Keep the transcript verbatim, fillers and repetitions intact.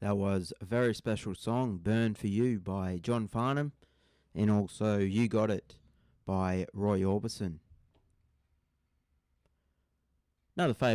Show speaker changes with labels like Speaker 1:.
Speaker 1: That was a very special song, Burn For You by John Farnham, and also You Got It by Roy Orbison. Another favourite